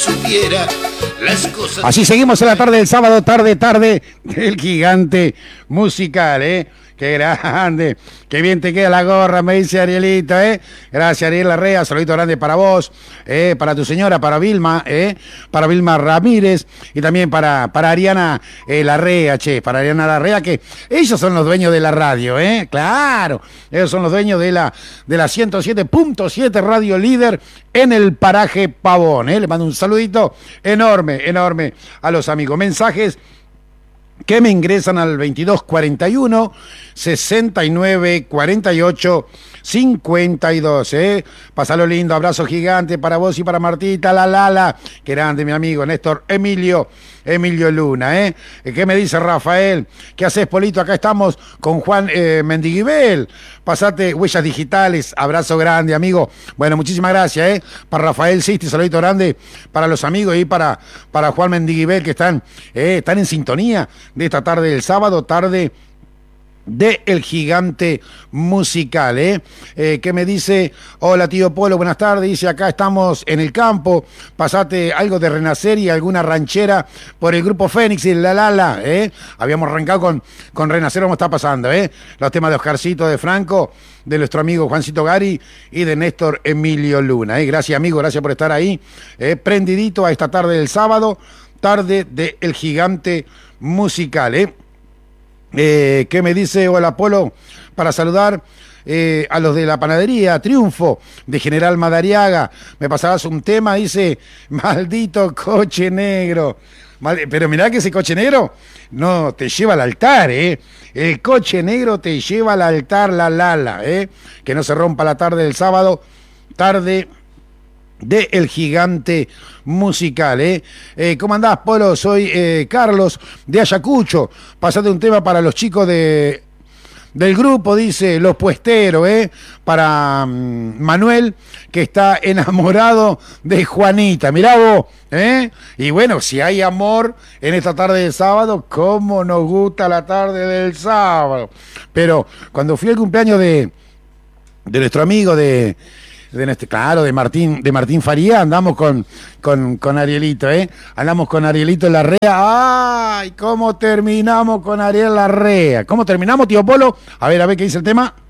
supiera las cosas. Así seguimos en la tarde del sábado, tarde del gigante musical, ¿eh? Qué grande, qué bien te queda la gorra, me dice Arielito, ¿eh? Gracias, Ariel Larrea, saludito grande para vos, para tu señora, para Vilma, para Vilma Ramírez y también para Ariana Larrea, para Ariana Larrea, que ellos son los dueños de la radio, claro, ellos son los dueños de la 107.7 Radio Líder en el paraje Pavón, Le mando un saludito enorme a los amigos. Mensajes que me ingresan al 2241 69 48 52, Pásalo lindo, abrazo gigante para vos y para Martita, la Lala, que grande mi amigo Néstor Emilio Luna, ¿Qué me dice Rafael? ¿Qué haces, Polito? Acá estamos con Juan Mendiguibel. Pasate huellas digitales, abrazo grande, amigo. Bueno, muchísimas gracias, para Rafael Sisti, saludito grande para los amigos y para Juan Mendiguibel, que están en sintonía de esta tarde del sábado, tarde de El Gigante Musical, que me dice, hola tío Polo, buenas tardes, dice, acá estamos en el campo, pasate algo de Renacer y alguna ranchera por el grupo Fénix y la Lala, habíamos arrancado con Renacer, vamos a estar pasando, los temas de Oscarcito, de Franco, de nuestro amigo Juancito Gari y de Néstor Emilio Luna, gracias amigo, gracias por estar ahí, prendidito a esta tarde del sábado, tarde de El Gigante Musical, ¿Qué me dice? Hola Polo, para saludar a los de la panadería Triunfo de General Madariaga. Me pasarás un tema, dice, maldito coche negro. Pero mirá que ese coche negro no te lleva al altar, El coche negro te lleva al altar, la Lala, Que no se rompa la tarde del sábado, tarde de El Gigante Musical, ¿Cómo andás, Polo? Soy Carlos de Ayacucho. Pasate un tema para los chicos del grupo, dice, Los Puesteros, para Manuel, que está enamorado de Juanita. Mirá vos, Y bueno, si hay amor en esta tarde de sábado, ¿cómo nos gusta la tarde del sábado? Pero cuando fui al cumpleaños de nuestro amigo de Martín Faría, andamos con Arielito, andamos con Arielito Larrea. ¡Ay! ¿Cómo terminamos con Ariel Larrea? ¿Cómo terminamos, tío Polo? A ver qué dice el tema.